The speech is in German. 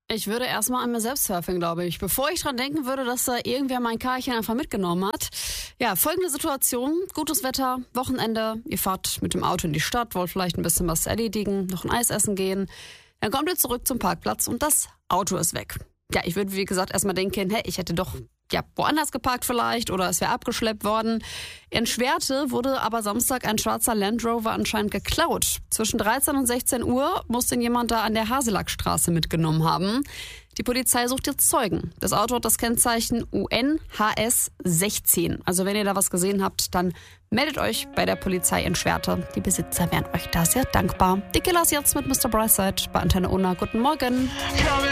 Ich würde erstmal an mir selbst zweifeln, glaube ich. Bevor ich dran denken würde, dass da irgendwer mein Karchen einfach mitgenommen hat. Ja, folgende Situation. Gutes Wetter, Wochenende. Ihr fahrt mit dem Auto in die Stadt, wollt vielleicht ein bisschen was erledigen, noch ein Eis essen gehen. Dann kommt ihr zurück zum Parkplatz und das Auto ist weg. Ja, ich würde, wie gesagt, erstmal denken, hey, ich hätte doch woanders geparkt vielleicht oder es wäre abgeschleppt worden. In Schwerte wurde aber Samstag ein schwarzer Land Rover anscheinend geklaut. Zwischen 13 und 16 Uhr muss den jemand da an der Haselackstraße mitgenommen haben. Die Polizei sucht jetzt Zeugen. Das Auto hat das Kennzeichen UNHS 16. Also wenn ihr da was gesehen habt, dann meldet euch bei der Polizei in Schwerte. Die Besitzer wären euch da sehr dankbar. Die Killers jetzt mit Mr. Brightside bei Antenne Unna. Guten Morgen.